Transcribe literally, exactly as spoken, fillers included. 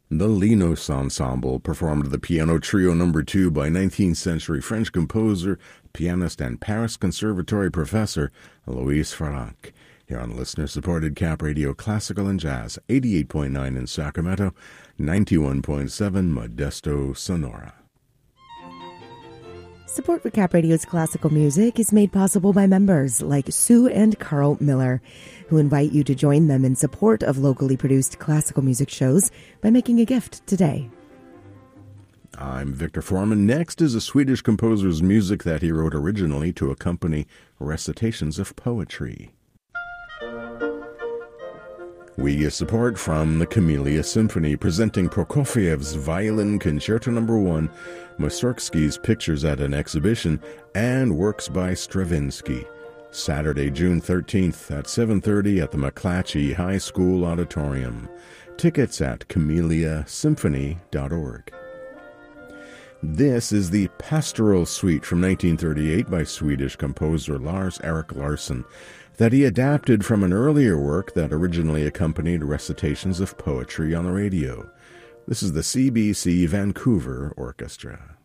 The Linos Ensemble performed the Piano Trio Number two by nineteenth century French composer, pianist, and Paris Conservatory professor Louis Farrenc. Here on listener-supported Cap Radio Classical and Jazz, eighty-eight point nine in Sacramento, ninety-one point seven Modesto, Sonora. Support for Cap Radio's classical music is made possible by members like Sue and Carl Miller, who invite you to join them in support of locally produced classical music shows by making a gift today. I'm Victor Foreman. Next is a Swedish composer's music that he wrote originally to accompany recitations of poetry. We get support from the Camellia Symphony, presenting Prokofiev's Violin Concerto Number one, Mussorgsky's Pictures at an Exhibition, and Works by Stravinsky. Saturday, June thirteenth at seven thirty at the McClatchy High School Auditorium. Tickets at camellia symphony dot org. This is the Pastoral Suite from nineteen thirty-eight by Swedish composer Lars Erik Larsson, that he adapted from an earlier work that originally accompanied recitations of poetry on the radio. This is the C B C Vancouver Orchestra.